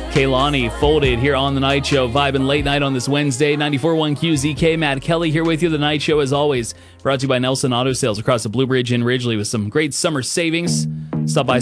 Kaylani Folded here on The Night Show, vibing late night on this Wednesday. 94.1 QZK, Matt Kelly here with you. The Night Show, as always, brought to you by Nelson Auto Sales across the Blue Bridge in Ridgely with some great summer savings. Stop by